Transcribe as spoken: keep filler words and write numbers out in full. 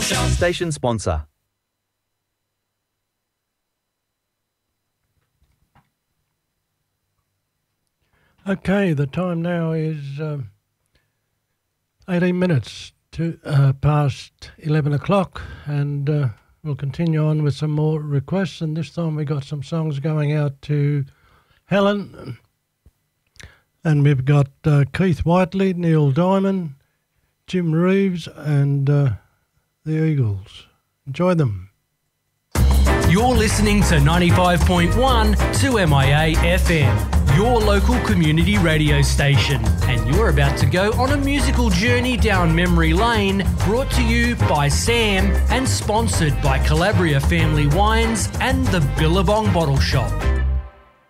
Shop. Station sponsor. Okay, the time now is um, eighteen minutes to uh, past eleven o'clock, and uh, we'll continue on with some more requests. And this time we got some songs going out to Helen, and we've got uh, Keith Whiteley, Neil Diamond, Jim Reeves, and uh, the Eagles. Enjoy them. You're listening to ninety-five point one two M I A F M, your local community radio station. And you're about to go on a musical journey down memory lane, brought to you by Sam and sponsored by Calabria Family Wines and the Billabong Bottle Shop.